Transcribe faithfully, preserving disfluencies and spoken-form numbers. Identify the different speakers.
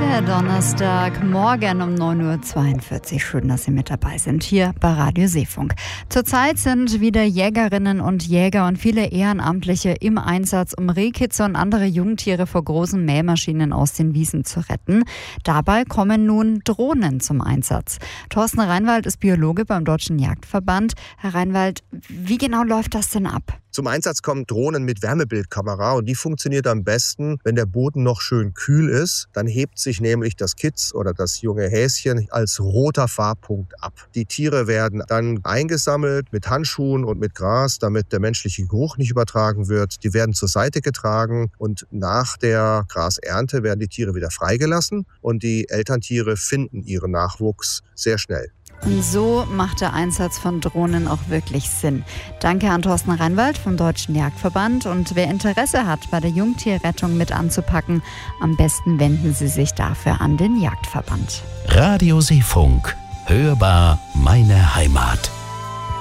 Speaker 1: Der Donnerstagmorgen um neun Uhr zweiundvierzig. Schön, dass Sie mit dabei sind, hier bei Radio Seefunk. Zurzeit sind wieder Jägerinnen und Jäger und viele Ehrenamtliche im Einsatz, um Rehkitze und andere Jungtiere vor großen Mähmaschinen aus den Wiesen zu retten. Dabei kommen nun Drohnen zum Einsatz. Thorsten Reinwald ist Biologe beim Deutschen Jagdverband. Herr Reinwald, wie genau läuft das denn ab?
Speaker 2: Zum Einsatz kommen Drohnen mit Wärmebildkamera und die funktioniert am besten, wenn der Boden noch schön kühl ist. Dann hebt sich nämlich das Kitz oder das junge Häschen als roter Farbpunkt ab. Die Tiere werden dann eingesammelt mit Handschuhen und mit Gras, damit der menschliche Geruch nicht übertragen wird. Die werden zur Seite getragen und nach der Grasernte werden die Tiere wieder freigelassen und die Elterntiere finden ihren Nachwuchs sehr schnell.
Speaker 1: Und so macht der Einsatz von Drohnen auch wirklich Sinn. Danke an Thorsten Reinwald vom Deutschen Jagdverband. Und wer Interesse hat, bei der Jungtierrettung mit anzupacken, am besten wenden Sie sich dafür an den Jagdverband.
Speaker 3: Radio Seefunk. Hörbar meine Heimat.